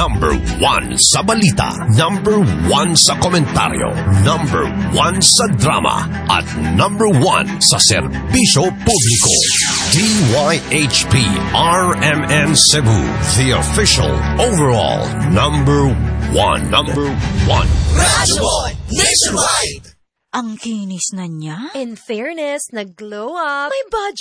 Number 1 sa balita, Number 1 sa komentaryo, Number 1 sa drama, at Number 1 sa serbisyo publiko. DYHP RMN Cebu, the official overall Number 1. Radyo Boy Nationwide! Ang kinis na niya. In fairness, nag-glow up. May budget.